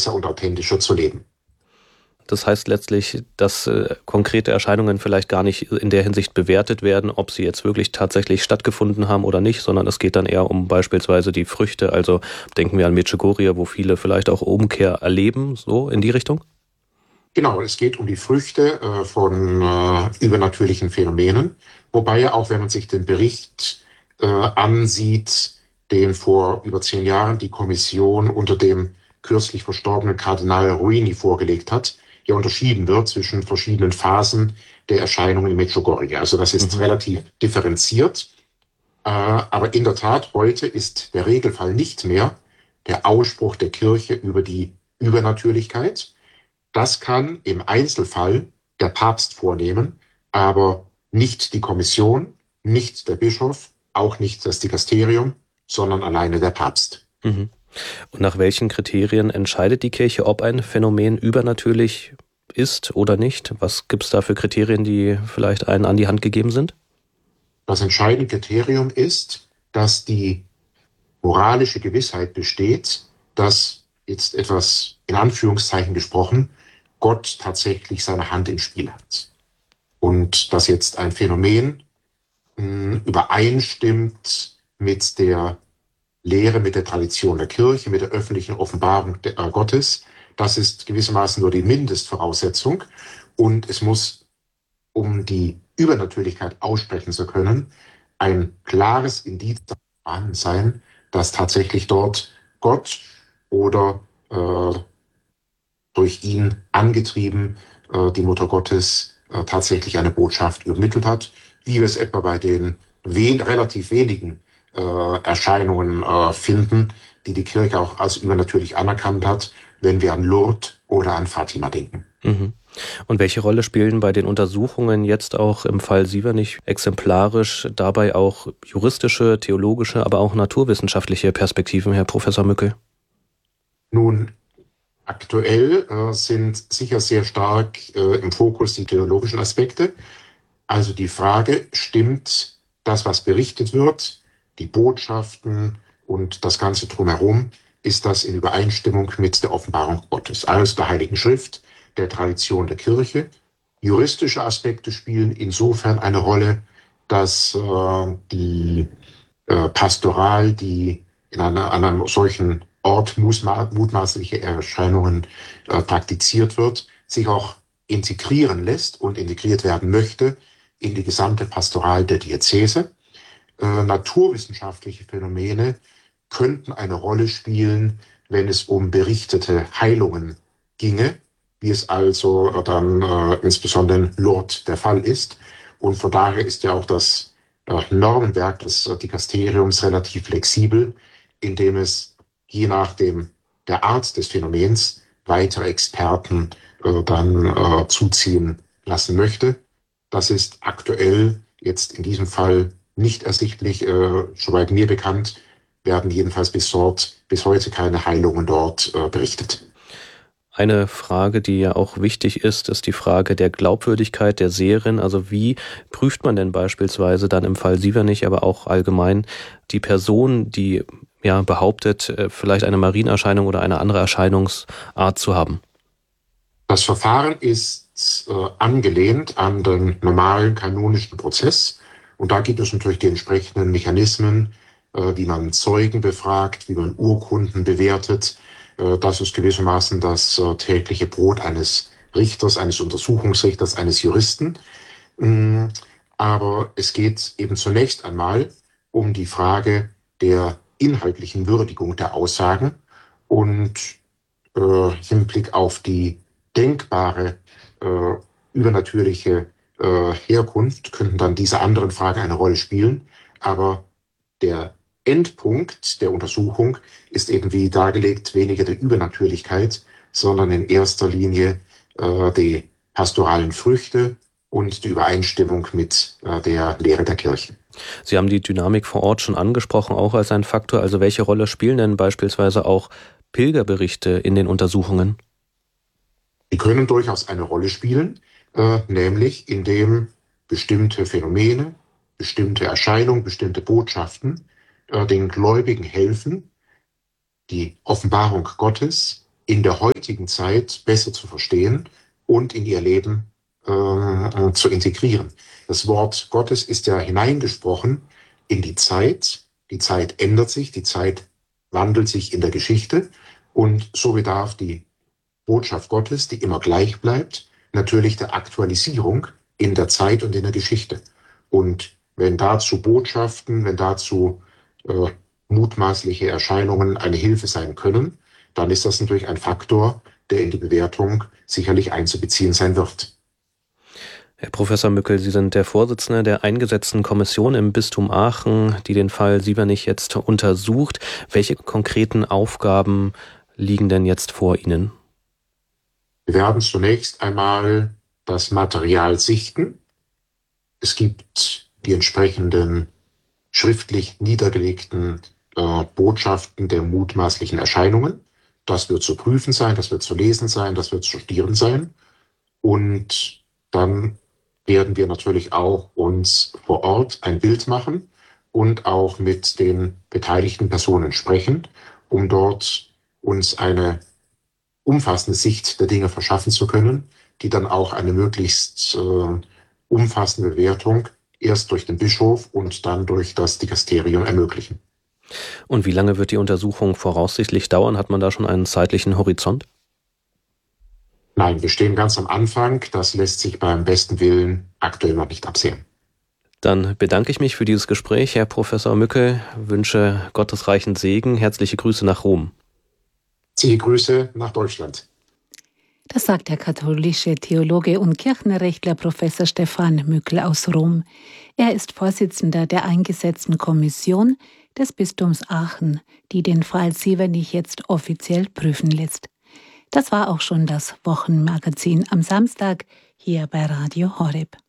besser und authentischer zu leben. Das heißt letztlich, dass konkrete Erscheinungen vielleicht gar nicht in der Hinsicht bewertet werden, ob sie jetzt wirklich tatsächlich stattgefunden haben oder nicht, sondern es geht dann eher um beispielsweise die Früchte. Also denken wir an Medjugorje, wo viele vielleicht auch Umkehr erleben, so in die Richtung? Genau, es geht um die Früchte von übernatürlichen Phänomenen, wobei auch, wenn man sich den Bericht ansieht, den vor über 10 Jahren die Kommission unter dem kürzlich verstorbenen Kardinal Ruini vorgelegt hat, hier unterschieden wird zwischen verschiedenen Phasen der Erscheinung in Medjugorje. Also das ist relativ differenziert. Aber in der Tat, heute ist der Regelfall nicht mehr der Ausspruch der Kirche über die Übernatürlichkeit. Das kann im Einzelfall der Papst vornehmen, aber nicht die Kommission, nicht der Bischof, auch nicht das Dikasterium, sondern alleine der Papst. Mhm. Und nach welchen Kriterien entscheidet die Kirche, ob ein Phänomen übernatürlich ist oder nicht? Was gibt es da für Kriterien, die vielleicht einen an die Hand gegeben sind? Das entscheidende Kriterium ist, dass die moralische Gewissheit besteht, dass jetzt etwas in Anführungszeichen gesprochen, Gott tatsächlich seine Hand im Spiel hat. Und dass jetzt ein Phänomen übereinstimmt mit der Lehre, mit der Tradition der Kirche, mit der öffentlichen Offenbarung Gottes. Das ist gewissermaßen nur die Mindestvoraussetzung. Und es muss, um die Übernatürlichkeit aussprechen zu können, ein klares Indiz vorhanden sein, dass tatsächlich dort Gott oder durch ihn angetrieben die Mutter Gottes tatsächlich eine Botschaft übermittelt hat, wie wir es etwa bei den relativ wenigen Erscheinungen finden, die die Kirche auch als übernatürlich anerkannt hat, wenn wir an Lourdes oder an Fatima denken. Mhm. Und welche Rolle spielen bei den Untersuchungen jetzt auch im Fall Sievernich exemplarisch dabei auch juristische, theologische, aber auch naturwissenschaftliche Perspektiven, Herr Professor Mückel? Nun, aktuell sind sicher sehr stark im Fokus die theologischen Aspekte. Also die Frage, stimmt das, was berichtet wird, die Botschaften und das Ganze drumherum, ist das in Übereinstimmung mit der Offenbarung Gottes, also der Heiligen Schrift, der Tradition der Kirche. Juristische Aspekte spielen insofern eine Rolle, dass die Pastoral, die an einem solchen Ort mutmaßliche Erscheinungen praktiziert wird, sich auch integrieren lässt und integriert werden möchte in die gesamte Pastoral der Diözese. Naturwissenschaftliche Phänomene könnten eine Rolle spielen, wenn es um berichtete Heilungen ginge, wie es also dann insbesondere in Lourdes der Fall ist. Und von daher ist ja auch das Normenwerk des Dikasteriums relativ flexibel, indem es je nachdem der Art des Phänomens weitere Experten dann zuziehen lassen möchte. Das ist aktuell jetzt in diesem Fall nicht ersichtlich. Soweit mir bekannt, werden jedenfalls bis heute keine Heilungen dort berichtet. Eine Frage, die ja auch wichtig ist, ist die Frage der Glaubwürdigkeit der Seherin. Also wie prüft man denn beispielsweise dann im Fall Sievernich, aber auch allgemein die Person, die ja behauptet, vielleicht eine Marienerscheinung oder eine andere Erscheinungsart zu haben? Das Verfahren ist angelehnt an den normalen kanonischen Prozess. Und da gibt es natürlich die entsprechenden Mechanismen, wie man Zeugen befragt, wie man Urkunden bewertet. Das ist gewissermaßen das tägliche Brot eines Richters, eines Untersuchungsrichters, eines Juristen. Aber es geht eben zunächst einmal um die Frage der inhaltlichen Würdigung der Aussagen und Hinblick auf die denkbare übernatürliche Herkunft könnten dann diese anderen Fragen eine Rolle spielen. Aber der Endpunkt der Untersuchung ist eben wie dargelegt weniger die Übernatürlichkeit, sondern in erster Linie die pastoralen Früchte und die Übereinstimmung mit der Lehre der Kirche. Sie haben die Dynamik vor Ort schon angesprochen, auch als ein Faktor. Also welche Rolle spielen denn beispielsweise auch Pilgerberichte in den Untersuchungen? Die können durchaus eine Rolle spielen, nämlich indem bestimmte Phänomene, bestimmte Erscheinungen, bestimmte Botschaften den Gläubigen helfen, die Offenbarung Gottes in der heutigen Zeit besser zu verstehen und in ihr Leben zu integrieren. Das Wort Gottes ist ja hineingesprochen in die Zeit. Die Zeit ändert sich, die Zeit wandelt sich in der Geschichte und so bedarf die Botschaft Gottes, die immer gleich bleibt, natürlich der Aktualisierung in der Zeit und in der Geschichte. Und wenn dazu Botschaften, wenn dazu mutmaßliche Erscheinungen eine Hilfe sein können, dann ist das natürlich ein Faktor, der in die Bewertung sicherlich einzubeziehen sein wird. Herr Professor Mückel, Sie sind der Vorsitzende der eingesetzten Kommission im Bistum Aachen, die den Fall Sievernich jetzt untersucht. Welche konkreten Aufgaben liegen denn jetzt vor Ihnen? Wir werden zunächst einmal das Material sichten. Es gibt die entsprechenden schriftlich niedergelegten Botschaften der mutmaßlichen Erscheinungen. Das wird zu prüfen sein, das wird zu lesen sein, das wird zu studieren sein. Und dann werden wir natürlich auch uns vor Ort ein Bild machen und auch mit den beteiligten Personen sprechen, um dort uns eine umfassende Sicht der Dinge verschaffen zu können, die dann auch eine möglichst umfassende Bewertung erst durch den Bischof und dann durch das Dikasterium ermöglichen. Und wie lange wird die Untersuchung voraussichtlich dauern? Hat man da schon einen zeitlichen Horizont? Nein, wir stehen ganz am Anfang. Das lässt sich beim besten Willen aktuell noch nicht absehen. Dann bedanke ich mich für dieses Gespräch, Herr Professor Mückel, wünsche gottesreichen Segen. Herzliche Grüße nach Rom. Herzliche Grüße nach Deutschland. Das sagt der katholische Theologe und Kirchenrechtler Professor Stefan Mückel aus Rom. Er ist Vorsitzender der eingesetzten Kommission des Bistums Aachen, die den Fall Sievernich jetzt offiziell prüfen lässt. Das war auch schon das Wochenmagazin am Samstag hier bei Radio Horeb.